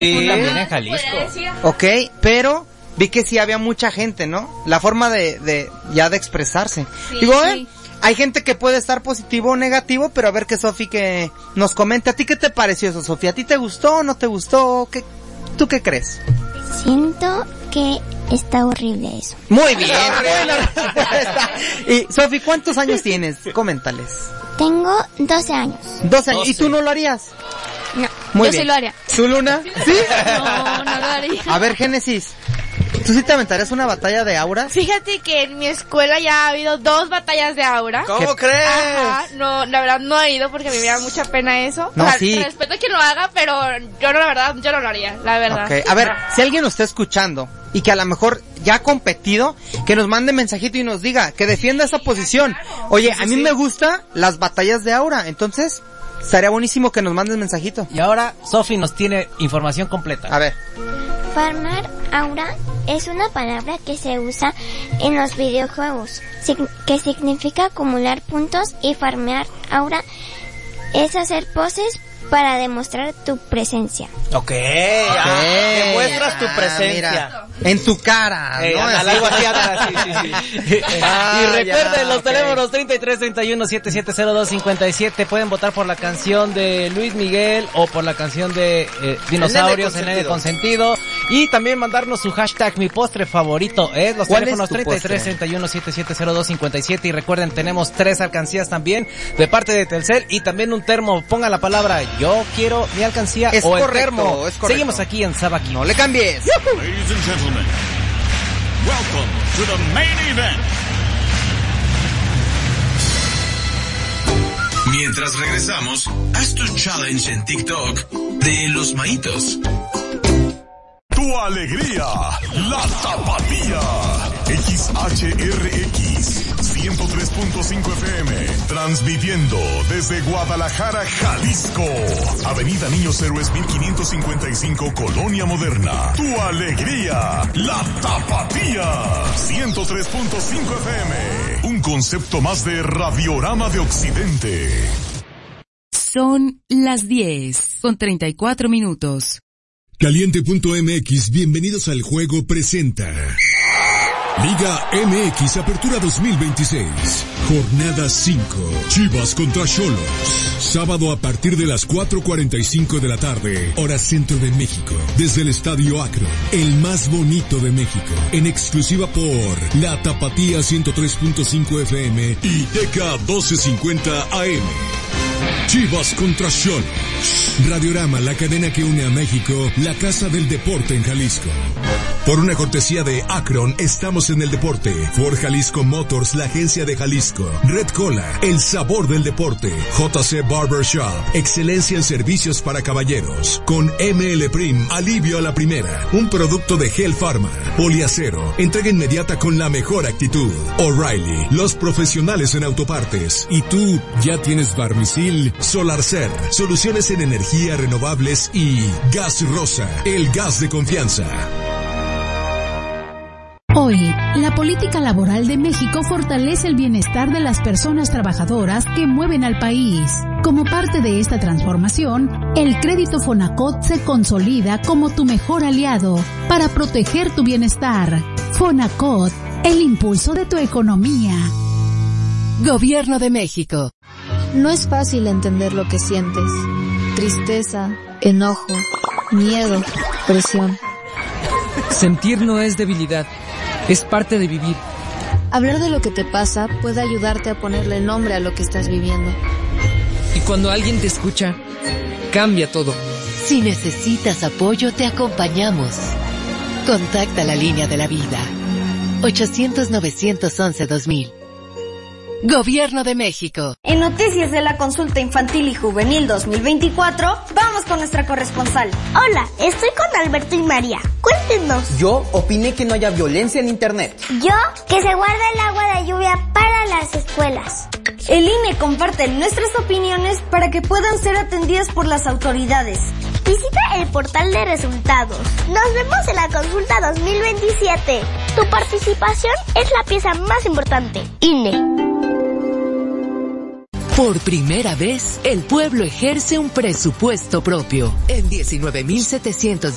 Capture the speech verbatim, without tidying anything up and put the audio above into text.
Sí, también en Jalisco. Ok, pero vi que sí había mucha gente, ¿no? La forma de, de ya de expresarse. Sí, Digo, sí. eh, hay gente que puede estar positivo o negativo, pero a ver que Sofi que nos comente. ¿A ti qué te pareció eso, Sofi? ¿A ti te gustó o no te gustó? ¿Qué, ¿Tú qué crees? Siento que está horrible eso. Muy bien. Buena respuesta. Y Sofi, ¿cuántos años tienes? Coméntales. Tengo doce años. doce años. ¿Y tú no lo harías? No. Muy Yo bien. sí lo haría. ¿Tú, Luna? ¿Sí? No, no lo haría. A ver, Génesis, ¿tú sí te aventarías una batalla de auras? Fíjate que en mi escuela ya ha habido dos batallas de aura. ¿Cómo crees? Ajá, no, la verdad no he ido porque me da mucha pena eso. No, o sea, sí. respeto a quien lo haga, pero yo no, la verdad, yo no lo haría, la verdad. Ok, a ver, si alguien nos está escuchando y que a lo mejor ya ha competido, que nos mande mensajito y nos diga, que defienda esa posición. Oye, a mí me gustan las batallas de aura, entonces estaría buenísimo que nos mandes mensajito. Y ahora Sofi nos tiene información completa. A ver. Farmar aura es una palabra que se usa en los videojuegos, sig- que significa acumular puntos, y farmear aura es hacer poses para demostrar tu presencia. Ok, Ok. demuestras tu Ah, presencia. mira, en tu cara, Eh, ¿no? ándale, algo así atrás, sí, sí, sí. Ah, Y recuerden ya, los ok. teléfonos treinta y tres, treinta y uno, setenta y siete cero dos, cincuenta y siete. Pueden votar por la canción de Luis Miguel o por la canción de eh, Dinosaurios, el nene consentido. Y también mandarnos su hashtag mi postre favorito. ¿eh? Los ¿Cuál teléfonos es tu treinta y tres, postre? treinta y uno, setenta y siete cero dos, cincuenta y siete. Y recuerden, tenemos tres alcancías también de parte de Telcel y también un termo. Pongan la palabra yo quiero mi alcancía Es o el correcto, termo. es correcto. Seguimos aquí en Sabaki. No le cambies. Ladies and gentlemen, welcome to the main event. Mientras regresamos, haz tu challenge en TikTok de los maitos. Tu alegría, la tapatía. X H R X ciento tres punto cinco F M, transmitiendo desde Guadalajara, Jalisco. Avenida Niños Héroes mil quinientos cincuenta y cinco, Colonia Moderna. Tu alegría, la tapatía. ciento tres punto cinco F M, un concepto más de Radiorama de Occidente. Son las diez con treinta y cuatro minutos. Caliente punto M X, bienvenidos al juego, presenta Liga M X Apertura dos mil veintiséis, Jornada cinco, Chivas contra Xolos, sábado a partir de las cuatro cuarenta y cinco de la tarde, hora centro de México, desde el Estadio Akron, el más bonito de México, en exclusiva por La Tapatía ciento tres punto cinco F M y T K doce cincuenta A M. Chivas contra Xolos. Radiorama, la cadena que une a México, la casa del deporte en Jalisco. Por una cortesía de Akron, estamos en el deporte. Ford Jalisco Motors, la agencia de Jalisco. Red Cola, el sabor del deporte. J C Barbershop, excelencia en servicios para caballeros. Con M L Prim, alivio a la primera. Un producto de Gel Pharma. Poliacero, entrega inmediata con la mejor actitud. O'Reilly, los profesionales en autopartes. ¿Y tú ya tienes Barmisil? Solarcer, soluciones en energía renovables. Y Gas Rosa, el gas de confianza. Hoy, la política laboral de México fortalece el bienestar de las personas trabajadoras que mueven al país. Como parte de esta transformación, el crédito Fonacot se consolida como tu mejor aliado para proteger tu bienestar. Fonacot, el impulso de tu economía. Gobierno de México. No es fácil entender lo que sientes. Tristeza, enojo, miedo, presión. Sentir no es debilidad, es parte de vivir. Hablar de lo que te pasa puede ayudarte a ponerle nombre a lo que estás viviendo. Y cuando alguien te escucha, cambia todo. Si necesitas apoyo, te acompañamos. Contacta la línea de la vida. ochocientos, novecientos once, dos mil. Gobierno de México. En Noticias de la Consulta Infantil y Juvenil dos mil veinticuatro, vamos con nuestra corresponsal. Hola, estoy con Alberto y María. Cuéntenos. Yo opiné que no haya violencia en internet. Yo, que se guarda el agua de lluvia para las escuelas. El I N E comparte nuestras opiniones para que puedan ser atendidas por las autoridades. Visita el portal de resultados. Nos vemos en la consulta dos mil veintisiete. Tu participación es la pieza más importante. I N E. Por primera vez, el pueblo ejerce un presupuesto propio. En diecinueve mil setecientos